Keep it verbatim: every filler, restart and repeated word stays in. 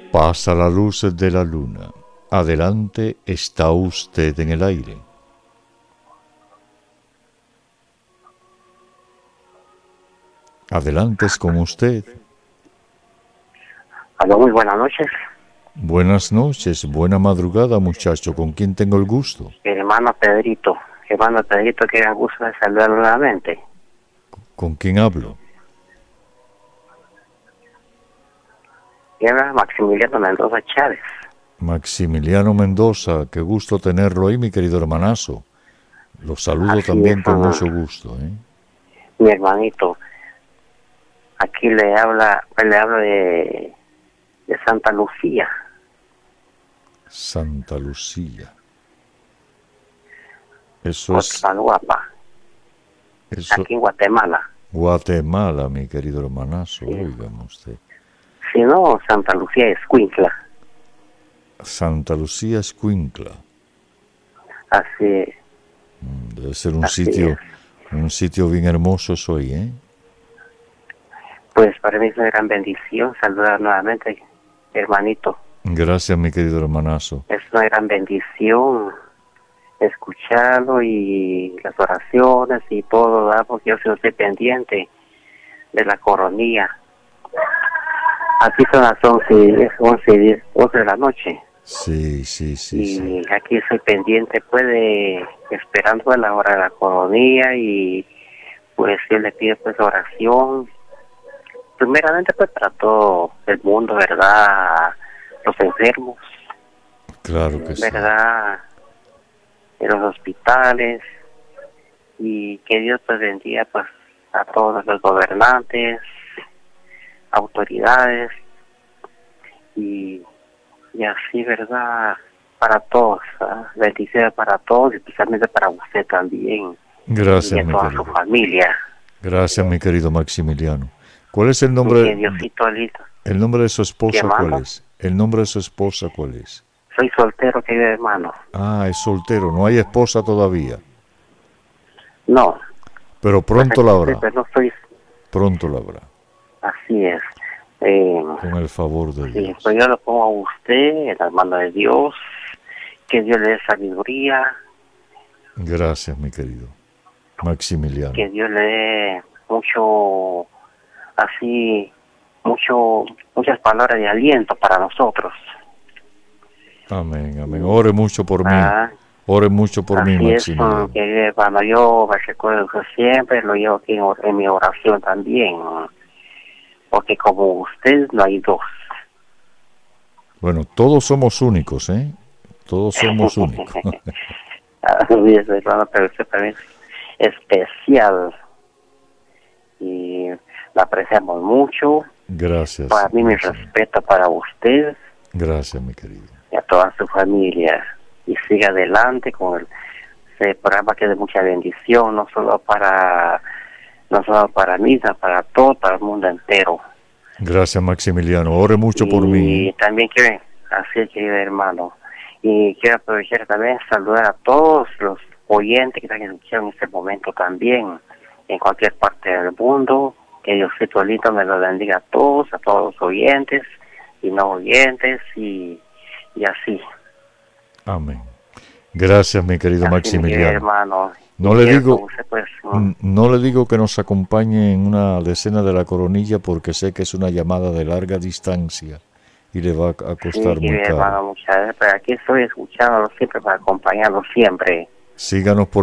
Pasa la luz de la luna. Adelante, está usted en el aire. Adelante, es con usted. Aló, muy buenas noches. Buenas noches, buena madrugada, muchacho. ¿Con quién tengo el gusto? Hermano Pedrito. Hermano Pedrito, que gran gusto de saludarlo nuevamente. ¿Con quién hablo? Era Maximiliano Mendoza Chávez. Maximiliano Mendoza, qué gusto tenerlo ahí, mi querido hermanazo. Lo saludo Así también es, con mamá. mucho gusto, ¿eh? Mi hermanito. Aquí le habla, le hablo de, de Santa Lucía. Santa Lucía. Eso es... Cotaluapa, Eso, aquí en Guatemala. Guatemala, mi querido hermanazo, Sí. óigame usted. Si no, Santa Lucía es Escuintla. Santa Lucía Escuintla. Así, Mm, Debe ser un así sitio, es. un sitio bien hermoso eso ahí, ¿eh? Pues para mí es una gran bendición saludar nuevamente, hermanito. Gracias, mi querido hermanazo. Es una gran bendición escucharlo y las oraciones y todo, ¿verdad? Porque yo sí estoy pendiente de la coronilla. Aquí son las once, once, diez, once de la noche. Sí, sí, sí, Y sí. aquí estoy pendiente, pues, de, esperando a la hora de la coronilla y pues yo le pido pues oración. Primeramente pues para todo el mundo, ¿verdad? Los enfermos, Claro que sí. ¿verdad? En los hospitales, y que Dios pues bendiga pues a todos los gobernantes, autoridades, y, y así, ¿verdad? Para todos, ¿verdad? Bendiciones para todos, especialmente para usted también, y Gracias, a mi toda su querido. familia. Gracias, mi querido Maximiliano. ¿Cuál es el Y que nombre, Diosito listo. el nombre de su esposa? ¿Llamando? ¿Cuál es? El nombre de su esposa, ¿cuál es? Soy soltero, querido hermano. Ah, es soltero, no hay esposa todavía, No, pero pues pronto aquí la estoy, habrá, pero no estoy, pronto la habrá, así es. Eh, con el favor de sí, Dios. pues yo lo pongo a usted en las manos de Dios, que Dios le dé sabiduría, Gracias, mi querido Maximiliano. que Dios le dé mucho, así, mucho, muchas palabras de aliento para nosotros. Amén, amén. Ore mucho por mí, Ah, ore mucho por mí, así es, Maximiliano. mm, que cuando yo me recuerdo que siempre lo llevo aquí en, or- en mi oración también, porque como usted no hay dos. Bueno, todos somos únicos, ¿eh? Todos somos únicos. Así es, hermano, pero usted también es especial y la apreciamos mucho. Gracias. Para mí, mi Maximiliano. respeto para usted Gracias, mi querido. y a toda su familia. Y siga adelante con el, ese programa que es de mucha bendición, no solo para no solo para mí, sino para todo, para el mundo entero. Gracias, Maximiliano. Ore mucho y por mí. ¿eh? también quiero, así es, querido hermano, y quiero aprovechar también saludar a todos los oyentes que están escuchando en este momento también, en cualquier parte del mundo. Que Diosito lindo me lo bendiga a todos, a todos los oyentes y no oyentes, y, y así. Amén. Gracias, mi querido Así, mi querido Maximiliano. hermano. No Y le quiero digo, que usted, pues, mm, no le digo que nos acompañe en una decena de la coronilla porque sé que es una llamada de larga distancia y le va a sí, costar muy querido caro. hermano, muchas gracias, pero aquí estoy escuchándolo siempre para acompañarlo siempre. Síganos por